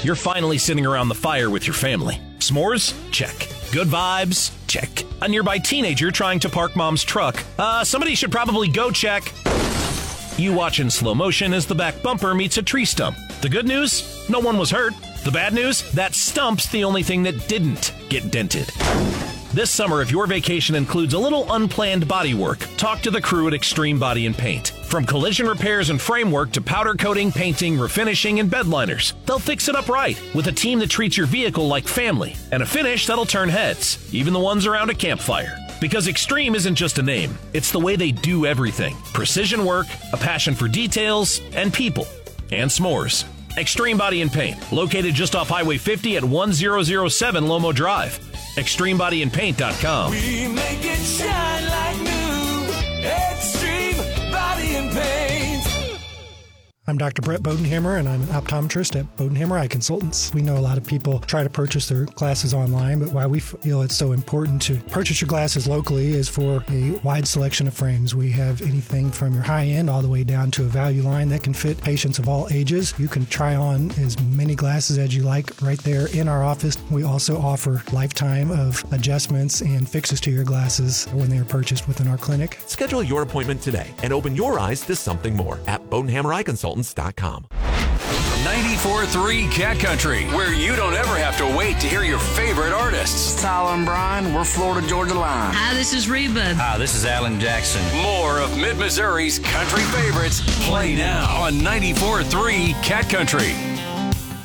You're finally sitting around the fire with your family. S'mores? Check. Good vibes? Check. A nearby teenager trying to park mom's truck. Somebody should probably go check. You watch in slow motion as the back bumper meets a tree stump. The good news? No one was hurt. The bad news? That stump's the only thing that didn't get dented. This summer, if your vacation includes a little unplanned body work, talk to the crew at Extreme Body and Paint. From collision repairs and framework to powder coating, painting, refinishing, and bed liners, they'll fix it up right with a team that treats your vehicle like family and a finish that'll turn heads, even the ones around a campfire. Because Extreme isn't just a name, it's the way they do everything. Precision work, a passion for details, and people. And s'mores. Extreme Body and Paint, located just off Highway 50 at 1007 Lomo Drive. ExtremeBodyAndPaint.com. We make it shine like new. Extreme Body and Paint. I'm Dr. Brett Bodenhammer, and I'm an optometrist at Bodenhammer Eye Consultants. We know a lot of people try to purchase their glasses online, but why we feel it's so important to purchase your glasses locally is for a wide selection of frames. We have anything from your high-end all the way down to a value line that can fit patients of all ages. You can try on as many glasses as you like right there in our office. We also offer lifetime of adjustments and fixes to your glasses when they are purchased within our clinic. Schedule your appointment today and open your eyes to something more at BodenhammerEyeConsultants.com. 94.3 Cat Country, where you don't ever have to wait to hear your favorite artists. Tyler and Brian, we're Florida Georgia Line. Hi, this is Reba. Hi, this is Alan Jackson. More of Mid-Missouri's country favorites play now on 94.3 Cat Country.